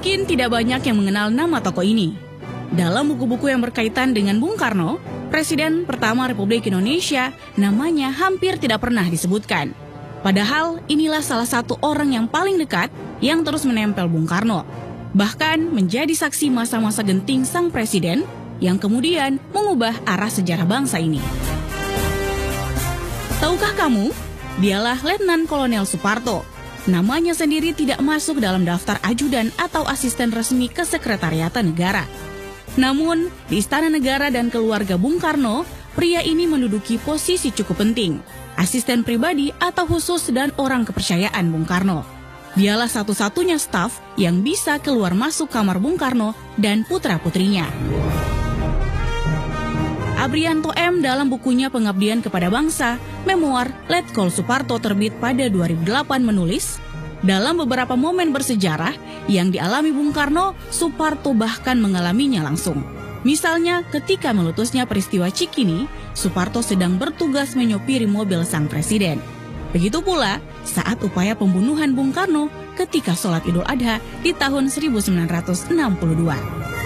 Mungkin tidak banyak yang mengenal nama tokoh ini. Dalam buku-buku yang berkaitan dengan Bung Karno, Presiden pertama Republik Indonesia, namanya hampir tidak pernah disebutkan. Padahal inilah salah satu orang yang paling dekat yang terus menempel Bung Karno. Bahkan menjadi saksi masa-masa genting sang presiden yang kemudian mengubah arah sejarah bangsa ini. Tahukah kamu, dialah Letnan Kolonel Soeparto. Namanya sendiri tidak masuk dalam daftar ajudan atau asisten resmi Kesekretariatan Negara. Namun, di Istana Negara dan keluarga Bung Karno, pria ini menduduki posisi cukup penting, asisten pribadi atau khusus dan orang kepercayaan Bung Karno. Dialah satu-satunya staf yang bisa keluar masuk kamar Bung Karno dan putra-putrinya. Abrianto M. dalam bukunya Pengabdian Kepada Bangsa, memoir Letkol Soeparto terbit pada 2008 menulis, dalam beberapa momen bersejarah yang dialami Bung Karno, Soeparto bahkan mengalaminya langsung. Misalnya ketika meletusnya peristiwa Cikini, Soeparto sedang bertugas menyopiri mobil sang presiden. Begitu pula saat upaya pembunuhan Bung Karno ketika sholat Idul Adha di tahun 1962.